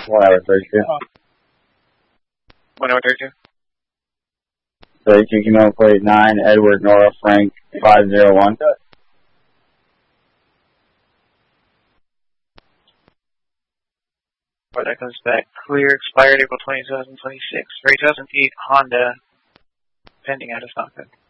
1 hour 32. 1 hour 32. 32 Camille Plate 9, Edward Nora Frank 501. Or that comes back clear, expired April 20, 2026. For 8,000 feet, Honda, pending out of stock.